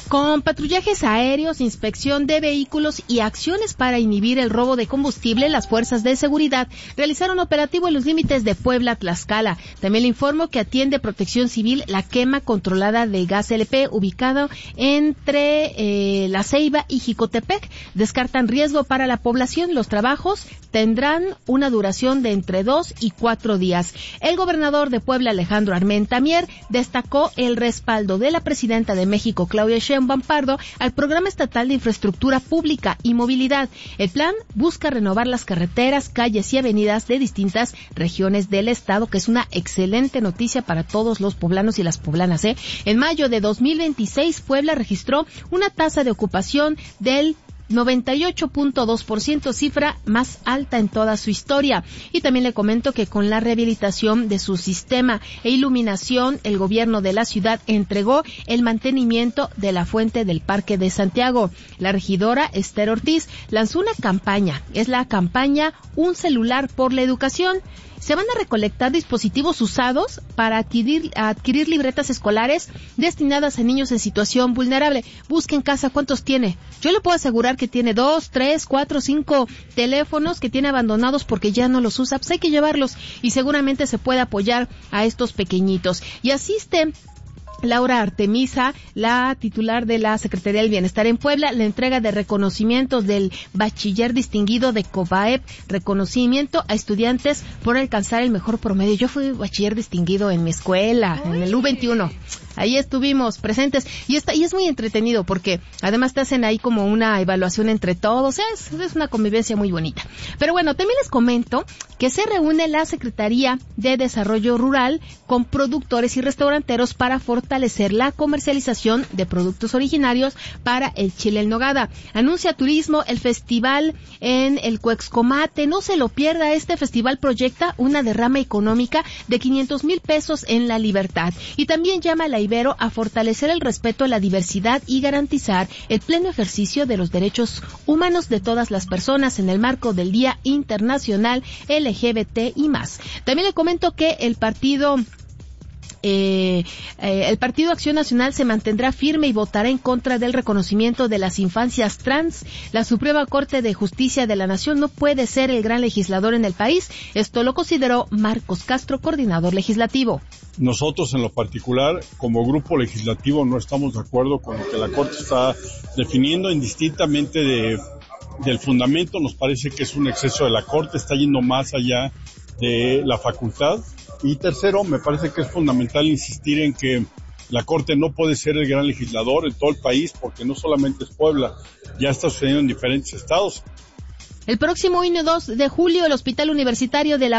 Con patrullajes aéreos, inspección de vehículos y acciones para inhibir el robo de combustible, las fuerzas de seguridad realizaron operativo en los límites de Puebla-Tlaxcala. También le informo que atiende Protección Civil la quema controlada de gas LP ubicado entre La Ceiba y Jicotepec. Descartan riesgo para la población. Los trabajos tendrán una duración de entre 2 y 4 días. El gobernador de Puebla, Alejandro Armenta Mier, destacó el respaldo de la presidenta de México, Claudia Sheinbaum Pardo, al Programa Estatal de Infraestructura Pública y Movilidad. El plan busca renovar las carreteras, calles y avenidas de distintas regiones del estado, que es una excelente noticia para todos los poblanos y las poblanas. En mayo de 2026, Puebla registró una tasa de ocupación del 98.2%, cifra más alta en toda su historia. Y también le comento que con la rehabilitación de su sistema e iluminación, el gobierno de la ciudad entregó el mantenimiento de la fuente del Parque de Santiago. La regidora Esther Ortiz lanzó una campaña, es la campaña Un Celular por la Educación. Se van a recolectar dispositivos usados para adquirir libretas escolares destinadas a niños en situación vulnerable. Busque en casa cuántos tiene. Yo le puedo asegurar que tiene 2, 3, 4, 5 teléfonos que tiene abandonados porque ya no los usa. Pues hay que llevarlos y seguramente se puede apoyar a estos pequeñitos. Y asiste Laura Artemisa, la titular de la Secretaría del Bienestar en Puebla, la entrega de reconocimientos del Bachiller Distinguido de COBAEP, reconocimiento a estudiantes por alcanzar el mejor promedio. Yo fui bachiller distinguido en mi escuela, en el U21. Ahí estuvimos presentes y es muy entretenido porque además te hacen ahí como una evaluación entre todos. Es una convivencia muy bonita. Pero bueno, también les comento que se reúne la Secretaría de Desarrollo Rural con productores y restauranteros para fortalecer la comercialización de productos originarios para el chile en nogada. Anuncia Turismo el festival en el Cuexcomate. No se lo pierda, este festival proyecta una derrama económica de 500,000 pesos en La Libertad. Y también llama a la Ibero a fortalecer el respeto a la diversidad y garantizar el pleno ejercicio de los derechos humanos de todas las personas en el marco del Día Internacional LGBT y más. También le comento que el Partido Acción Nacional se mantendrá firme y votará en contra del reconocimiento de las infancias trans. La Suprema Corte de Justicia de la Nación no puede ser el gran legislador en el país. Esto lo consideró Marcos Castro, coordinador legislativo. Nosotros en lo particular, como grupo legislativo, no estamos de acuerdo con lo que la Corte está definiendo, indistintamente del fundamento. Nos parece que es un exceso de la Corte, está yendo más allá de la facultad. Y tercero, me parece que es fundamental insistir en que la Corte no puede ser el gran legislador en todo el país, porque no solamente es Puebla, ya está sucediendo en diferentes estados. El próximo 1 y 2 de julio, el Hospital Universitario de la